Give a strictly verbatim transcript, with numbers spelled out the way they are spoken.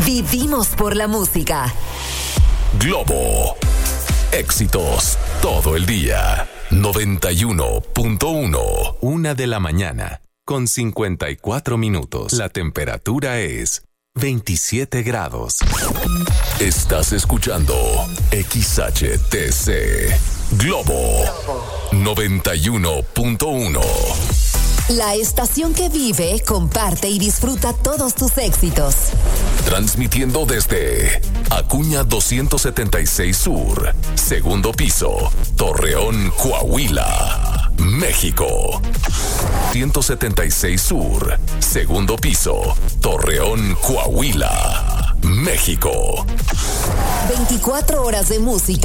Vivimos por la música. Globo. Éxitos todo el día. noventa y uno punto uno. Una de la mañana con cincuenta y cuatro minutos. La temperatura es veintisiete grados. Estás escuchando X H T C Globo noventa y uno punto uno. La estación que vive, comparte y disfruta todos tus éxitos. Transmitiendo desde Acuña doscientos setenta y seis Sur, segundo piso, Torreón, Coahuila, México. ciento setenta y seis Sur, segundo piso, Torreón, Coahuila, México. veinticuatro horas de música